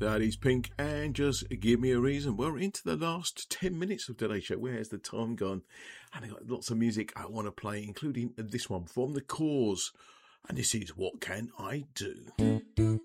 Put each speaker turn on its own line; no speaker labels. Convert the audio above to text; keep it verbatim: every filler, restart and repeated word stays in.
That is Pink, and just give me a reason. We're into the last ten minutes of today's show. Where's the time gone? And I've got lots of music I want to play, including this one from The Cause. And this is What Can I Do?